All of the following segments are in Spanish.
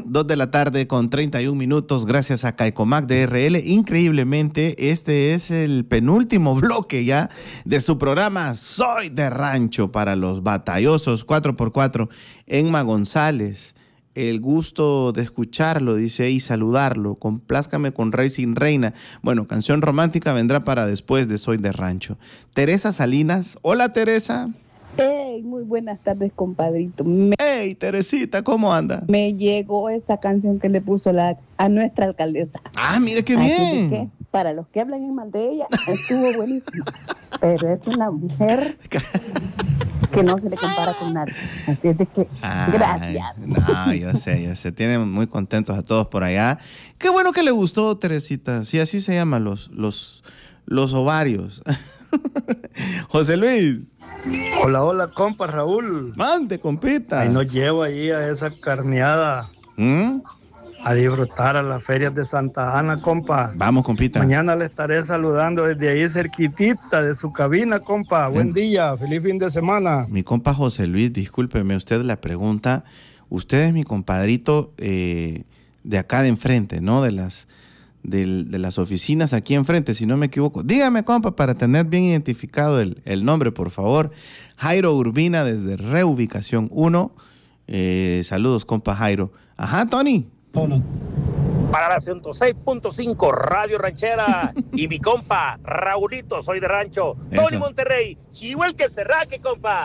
2 de la tarde con 31 minutos, gracias a Caicomac DRL. Increíblemente, este es el penúltimo bloque ya de su programa Soy de Rancho para los batallosos 4x4. Enma González, el gusto de escucharlo, dice, y saludarlo. Complázcame con Racing Reina. Bueno, canción romántica vendrá para después de Soy de Rancho. Teresa Salinas, hola Teresa. Hey, muy buenas tardes, compadrito. Hey, Teresita, ¿cómo anda? Me llegó esa canción que le puso a nuestra alcaldesa. Ah, mire qué bien. Que, para los que hablan en mal de ella, estuvo buenísima. Pero es una mujer que no se le compara con nadie. Así es de que, gracias. No, yo sé. Tienen muy contentos a todos por allá. Qué bueno que le gustó, Teresita. Sí, así se llaman los ovarios. José Luis. Hola, compa Raúl. Mande, compita. Ahí nos llevo ahí a esa carneada a disfrutar a las ferias de Santa Ana, compa. Vamos, compita. Mañana le estaré saludando desde ahí cerquitita de su cabina, compa. Buen día, feliz fin de semana. Mi compa José Luis, discúlpeme usted la pregunta. Usted es mi compadrito de acá de enfrente, ¿no? De las oficinas aquí enfrente, si no me equivoco. Dígame, compa, para tener bien identificado el nombre, por favor. Jairo Urbina, desde Reubicación 1. Saludos, compa Jairo. Ajá, Tony. Para la 106.5 Radio Ranchera y mi compa Raulito, Soy de Rancho. Eso. Tony Monterrey, chivo el que se raque, compa.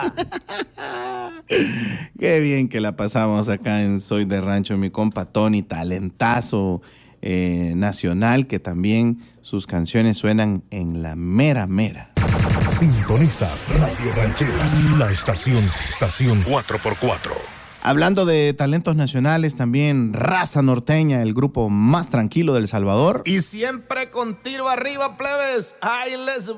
Qué bien que la pasamos acá en Soy de Rancho, mi compa Tony, talentazo nacional, que también sus canciones suenan en la mera. Sintonizas Radio Ranchera, la estación 4x4. Hablando de talentos nacionales, también Raza Norteña, el grupo más tranquilo de El Salvador. Y siempre con tiro arriba, plebes. ¡Ay, les